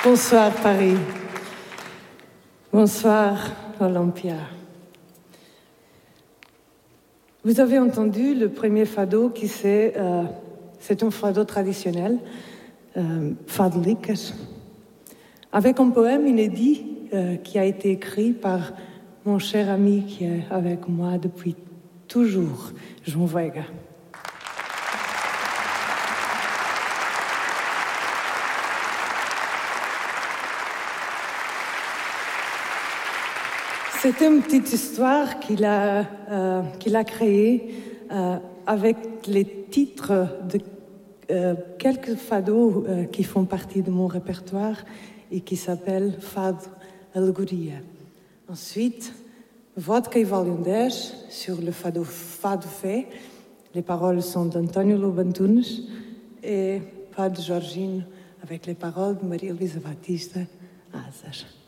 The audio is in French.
Bonsoir Paris. Bonsoir Olympia. Vous avez entendu le premier fado qui c'est un fado traditionnel, Fado Lickers, avec un poème inédit qui a été écrit par mon cher ami qui est avec moi depuis toujours, João Veiga. C'est une petite histoire qu'il a créée avec les titres de quelques fados qui font partie de mon répertoire et qui s'appellent Fado Alegoria. Ensuite, Vodka e Volume 10 sur le Fado Fé. Les paroles sont d'António Lobantunes et Fado Jorginho avec les paroles de Maria Luísa Batista Azar.